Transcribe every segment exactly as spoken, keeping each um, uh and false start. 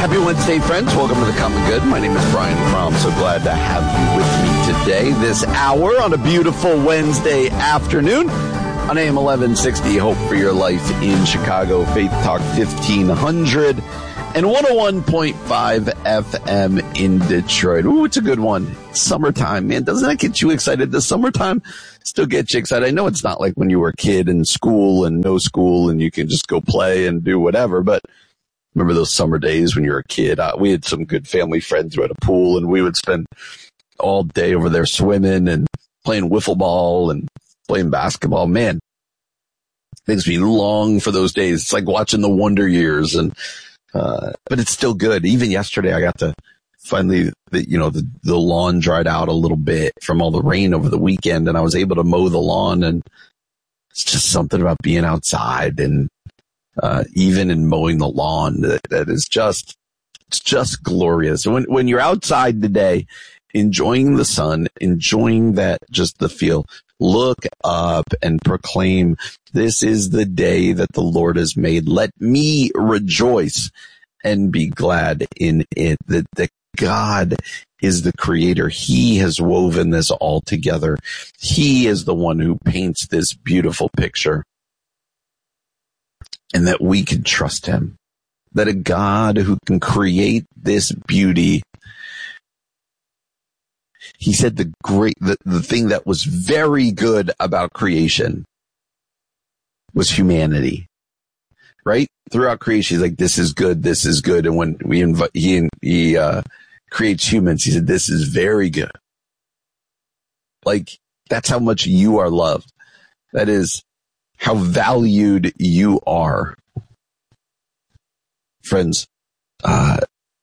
Happy Wednesday, friends. Welcome to The Common Good. My name is Brian Fromm. So glad to have you with me today, this hour on a beautiful Wednesday afternoon on A M eleven sixty. Hope for Your Life in Chicago, Faith Talk fifteen hundred and one oh one point five F M in Detroit. Ooh, it's a good one. Summertime, man. Doesn't that get you excited? The summertime still gets you excited. I know it's not like when you were a kid in school and no school and you can just go play and do whatever, but remember those summer days when you were a kid? Uh, we had some good family friends who had a pool, and we would spend all day over there swimming and playing wiffle ball and playing basketball. Man, makes me long for those days. It's like watching the Wonder Years, and uh, but it's still good. Even yesterday, I got to finally, the, you know, the, the lawn dried out a little bit from all the rain over the weekend, and I was able to mow the lawn. And it's just something about being outside and Uh, even in mowing the lawn, that, that is just, it's just glorious. When, when you're outside today, enjoying the sun, enjoying that, just the feel, look up and proclaim, this is the day that the Lord has made. Let me rejoice and be glad in it. That, that God is the creator. He has woven this all together. He is the one who paints this beautiful picture. And that we can trust him, that a God who can create this beauty. He said the great, the, the thing that was very good about creation was humanity, right? Throughout creation, he's like, this is good, this is good. And when we invite, he, he, uh, creates humans, he said, this is very good. Like, that's how much you are loved. That is how valued you are. Friends, uh,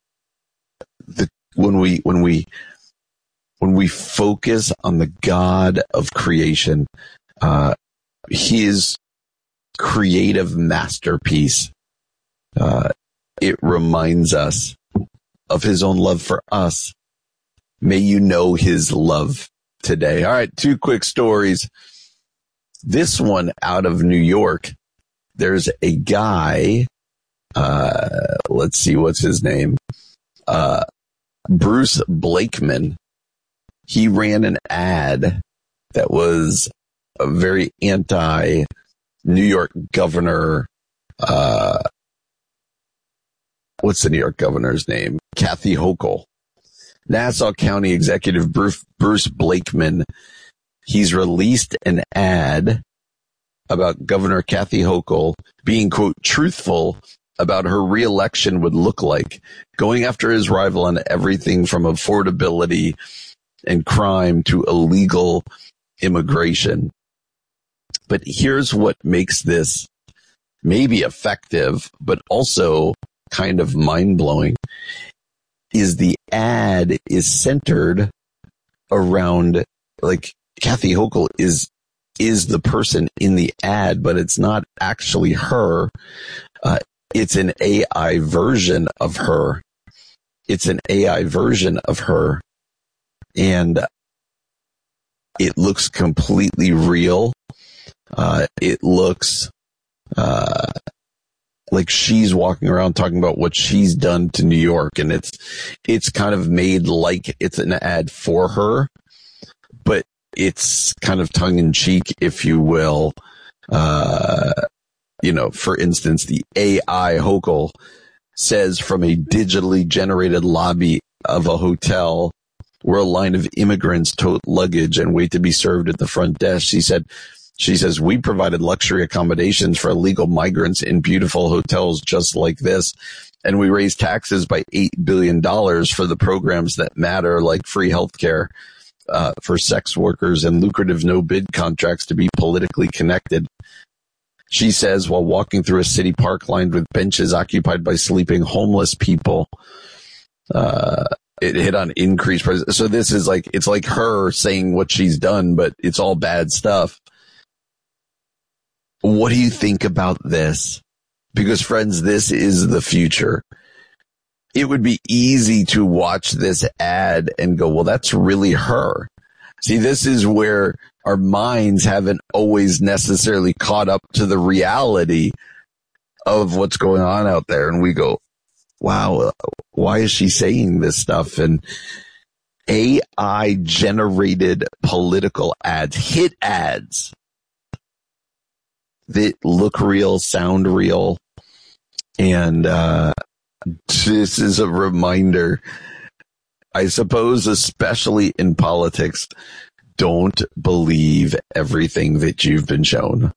the, when we, when we, when we focus on the God of creation, uh, his creative masterpiece, uh, it reminds us of his own love for us. May you know his love today. All right, two quick stories. This one out of New York. There's a guy, uh, let's see, what's his name? Uh, Bruce Blakeman. He ran an ad that was a very anti-New York governor. Uh, what's the New York governor's name? Kathy Hochul. Nassau County Executive Bruce, Bruce Blakeman. He's released an ad about Governor Kathy Hochul being, quote, truthful about her reelection would look like, going after his rival on everything from affordability and crime to illegal immigration. But here's what makes this maybe effective, but also kind of mind-blowing, is the ad is centered around, like, Kathy Hochul is, is the person in the ad, but it's not actually her. Uh, it's an A I version of her. It's an A I version of her. And it looks completely real. Uh, it looks, uh, like she's walking around talking about what she's done to New York. And it's, it's kind of made like it's an ad for her, but it's kind of tongue in cheek, if you will. Uh, you know, for instance, the A I Hochul says from a digitally generated lobby of a hotel where a line of immigrants tote luggage and wait to be served at the front desk. She said, she says, we provided luxury accommodations for illegal migrants in beautiful hotels just like this. And we raised taxes by eight billion dollars for the programs that matter, like free healthcare. Uh, for sex workers and lucrative no-bid contracts to be politically connected. She says, while walking through a city park lined with benches occupied by sleeping homeless people, uh, it hit on increased prices. So this is like, it's like her saying what she's done, but it's all bad stuff. What do you think about this? Because, friends, this is the future. It would be easy to watch this ad and go, well, that's really her. See, this is where our minds haven't always necessarily caught up to the reality of what's going on out there. And we go, wow, why is she saying this stuff? And A I generated political ads, hit ads that look real, sound real. And, uh, this is a reminder, I suppose, especially in politics, don't believe everything that you've been shown.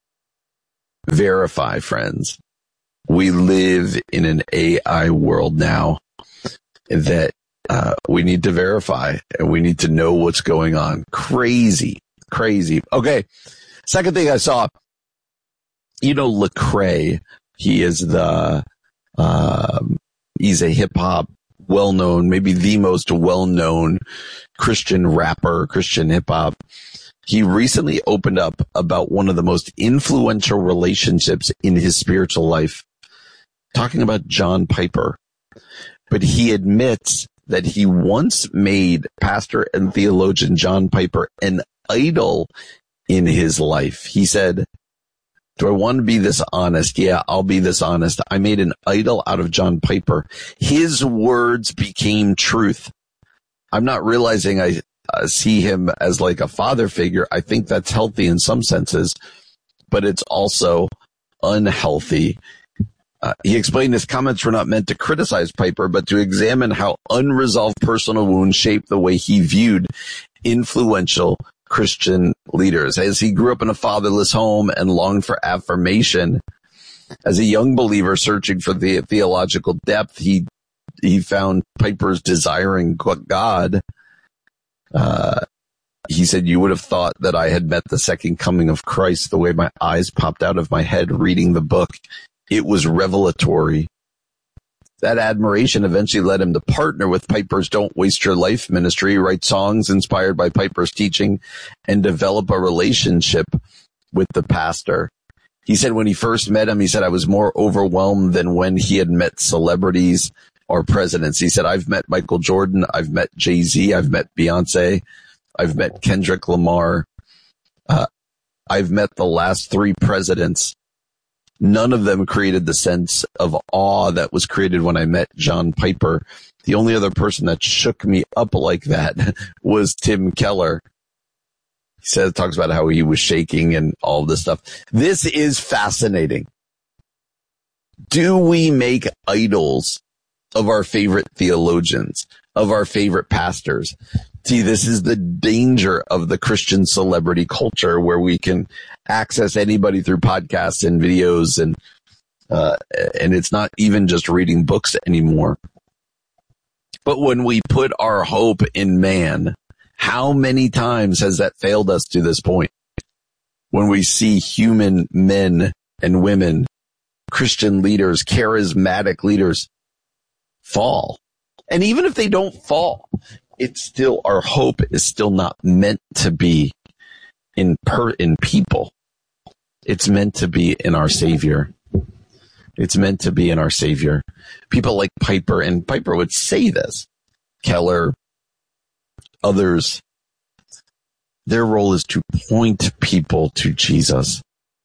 Verify, friends. We live in an A I world now that uh, we need to verify, and we need to know what's going on. Crazy, crazy. Okay, second thing I saw, you know, Lecrae, he is the, um, he's a hip-hop, well-known, maybe the most well-known Christian rapper, Christian hip-hop. He recently opened up about one of the most influential relationships in his spiritual life, talking about John Piper. But he admits that he once made pastor and theologian John Piper an idol in his life. He said, do I want to be this honest? Yeah, I'll be this honest. I made an idol out of John Piper. His words became truth. I'm not realizing I uh, see him as like a father figure. I think that's healthy in some senses, but it's also unhealthy. Uh, he explained his comments were not meant to criticize Piper, but to examine how unresolved personal wounds shaped the way he viewed influential Christian leaders. As he grew up in a fatherless home and longed for affirmation, as a young believer searching for the theological depth, he he found Piper's desiring God. Uh, he said, you would have thought that I had met the second coming of Christ the way my eyes popped out of my head reading the book. It was revelatory. That admiration eventually led him to partner with Piper's Don't Waste Your Life ministry, write songs inspired by Piper's teaching, and develop a relationship with the pastor. He said when he first met him, he said, I was more overwhelmed than when he had met celebrities or presidents. He said, I've met Michael Jordan, I've met Jay-Z, I've met Beyonce, I've met Kendrick Lamar, uh, I've met the last three presidents. None of them created the sense of awe that was created when I met John Piper. The only other person that shook me up like that was Tim Keller. He says, talks about how he was shaking and all this stuff. This is fascinating. Do we make idols of our favorite theologians, of our favorite pastors? See, this is the danger of the Christian celebrity culture, where we can access anybody through podcasts and videos, and uh, and it's not even just reading books anymore. But when we put our hope in man, how many times has that failed us to this point? When we see human men and women, Christian leaders, charismatic leaders fall. And even if they don't fall, it's still, our hope is still not meant to be in per, in people. It's meant to be in our Savior. It's meant to be in our Savior. People like Piper, and Piper would say this, Keller, others, their role is to point people to Jesus,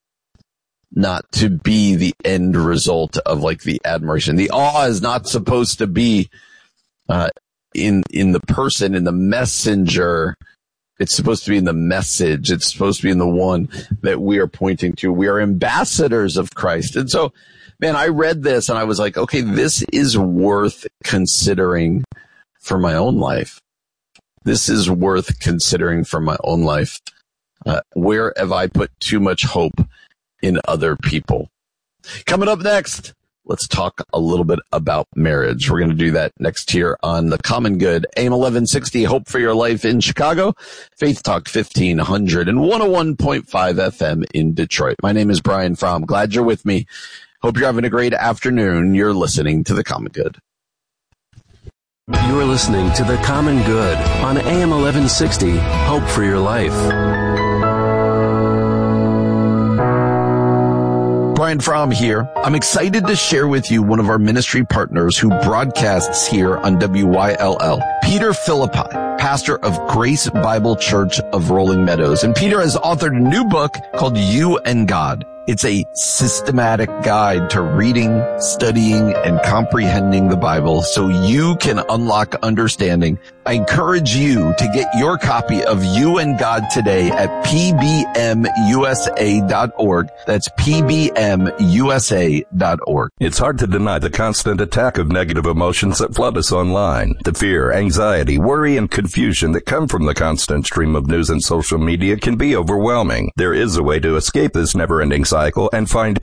not to be the end result of like the admiration. The awe is not supposed to be uh, in in the person, in the messenger. It's supposed to be in the message. It's supposed to be in the one that we are pointing to. We are ambassadors of Christ. And so, man, I read this and I was like, okay, this is worth considering for my own life. This is worth considering for my own life. Uh, where have I put too much hope in other people? Coming up next, let's talk a little bit about marriage. We're going to do that next here on The Common Good, A M eleven sixty, Hope for Your Life in Chicago, Faith Talk fifteen hundred, and one oh one point five F M in Detroit. My name is Brian Fromm. Glad you're with me. Hope you're having a great afternoon. You're listening to The Common Good. You're listening to The Common Good on A M eleven sixty, Hope for Your Life. Brian Fromm here. I'm excited to share with you one of our ministry partners who broadcasts here on W Y L L, Peter Philippi, pastor of Grace Bible Church of Rolling Meadows. And Peter has authored a new book called You and God. It's a systematic guide to reading, studying, and comprehending the Bible so you can unlock understanding. I encourage you to get your copy of You and God Today at P B M U S A dot org. That's P B M U S A dot org. It's hard to deny the constant attack of negative emotions that flood us online. The fear, anxiety, worry, and confusion that come from the constant stream of news and social media can be overwhelming. There is a way to escape this never-ending cycle and find